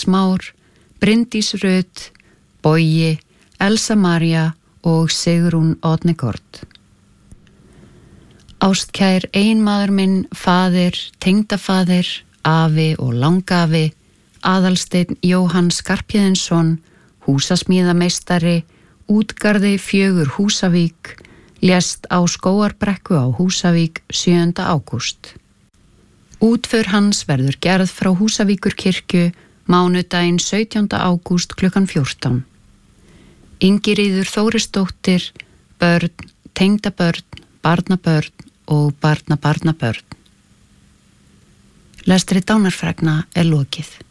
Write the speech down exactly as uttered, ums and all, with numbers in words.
Már, Bryndís Rut, Bogi, Elsa María og Sigrún Odnegård. Ástkær eiginmaður minn, faðir, tengdafaðir, afi og langafi, Aðalsteinn Jóhann Skarphéðinsson, húsasmíðameistari, útgarði fjögur Húsavík, lést á Skógarbrekku á Húsavík sjöunda ágúst. Útför hans verður gerð frá Húsavíkurkirkju mánudaginn sautjánda ágúst klukkan fjórtán. Ingiríður Þórisdóttir, börn, tengdabörn, barnabörn og barnabarnabörn. Lestri dánarfregna er lokið.